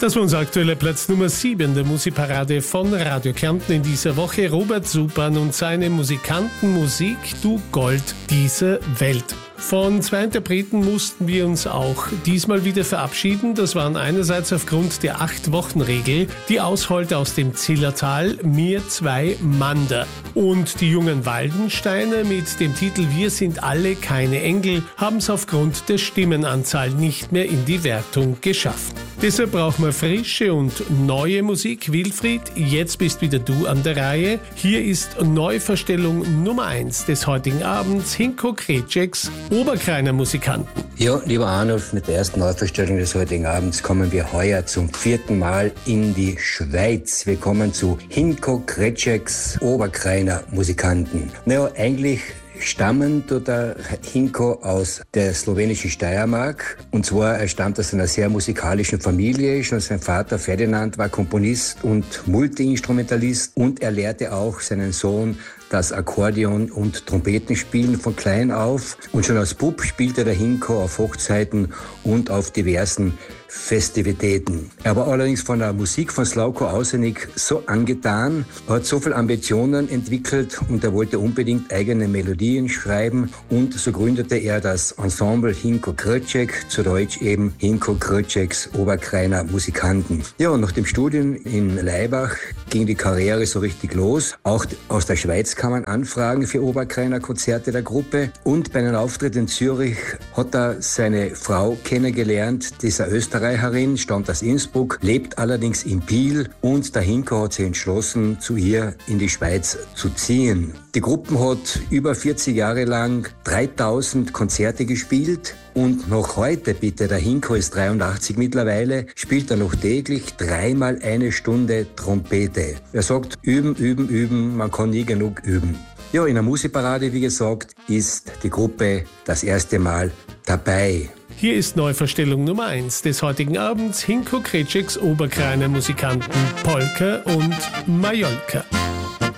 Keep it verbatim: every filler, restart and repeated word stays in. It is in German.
Das war unser aktueller Platz Nummer sieben der Musikparade von Radio Kärnten in dieser Woche. Robert Supan und seine Musikantenmusik Du Gold dieser Welt. Von zwei Interpreten mussten wir uns auch diesmal wieder verabschieden. Das waren einerseits aufgrund der Acht-Wochen-Regel die Ausholter aus dem Zillertal, mir zwei Mander. Und die jungen Waldensteiner mit dem Titel Wir sind alle keine Engel haben es aufgrund der Stimmenanzahl nicht mehr in die Wertung geschafft. Deshalb brauchen wir frische und neue Musik. Wilfried, jetzt bist wieder du an der Reihe. Hier ist Neuverstellung Nummer eins des heutigen Abends, Hinko Kretscheks, Oberkreiner Musikanten. Ja, lieber Arnulf, mit der ersten Neuverstellung des heutigen Abends kommen wir heuer zum vierten Mal in die Schweiz. Wir kommen zu Hinko Kretscheks, Oberkreiner Musikanten. Naja, eigentlich stammend tut der Hinko aus der slowenischen Steiermark. Und zwar, er stammt aus einer sehr musikalischen Familie. Schon sein Vater Ferdinand war Komponist und Multiinstrumentalist. Und er lehrte auch seinen Sohn das Akkordeon und Trompetenspielen von klein auf. Und schon als Bub spielte der Hinko auf Hochzeiten und auf diversen Festivitäten. Er war allerdings von der Musik von Slavko Ausenik so angetan, hat so viele Ambitionen entwickelt und er wollte unbedingt eigene Melodien schreiben und so gründete er das Ensemble Hinko Kretschek, zu Deutsch eben Hinko Kretscheks Oberkreiner Musikanten. Ja, und nach dem Studium in Laibach ging die Karriere so richtig los. Auch aus der Schweiz kann man anfragen für Oberkreiner Konzerte der Gruppe und bei einem Auftritt in Zürich hat er seine Frau kennengelernt, dieser Österreicher Österreicherin, stammt aus Innsbruck, lebt allerdings in Biel und der Hinko hat sich entschlossen, zu ihr in die Schweiz zu ziehen. Die Gruppe hat über vierzig Jahre lang dreitausend Konzerte gespielt und noch heute, bitte, der Hinko ist dreiundachtzig mittlerweile, spielt er noch täglich dreimal eine Stunde Trompete. Er sagt, üben, üben, üben, man kann nie genug üben. Ja, in der Musikparade, wie gesagt, ist die Gruppe das erste Mal dabei. Hier ist Neuverstellung Nummer eins des heutigen Abends, Hinko Kretscheks Oberkreiner Musikanten, Polka und Majolka.